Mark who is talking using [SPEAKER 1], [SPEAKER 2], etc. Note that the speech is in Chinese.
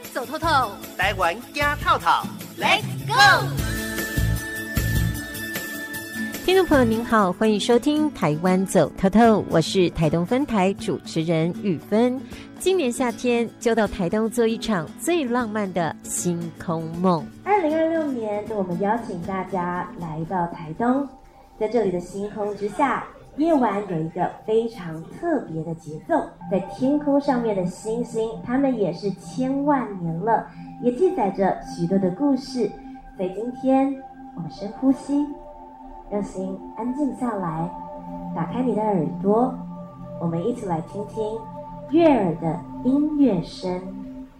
[SPEAKER 1] 走透透，
[SPEAKER 2] 台湾走透透
[SPEAKER 1] ，Let's go！
[SPEAKER 3] 听众朋友您好，欢迎收听台湾走透透，我是台东分台主持人玉芬。今年夏天就到台东做一场最浪漫的星空梦。
[SPEAKER 4] 2026年，我们邀请大家来到台东，在这里的星空之下，夜晚有一个非常特别的节奏，在天空上面的星星，它们也是千万年了，也记载着许多的故事。所以今天我们深呼吸，让心安静下来，打开你的耳朵，我们一起来听听悦耳的音乐声。